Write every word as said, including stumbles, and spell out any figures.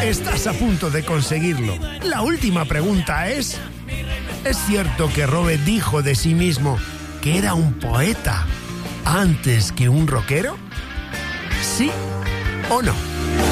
Estás a punto de conseguirlo. La última pregunta es... ¿es cierto que Robe dijo de sí mismo que era un poeta antes que un rockero? ¿Sí o no?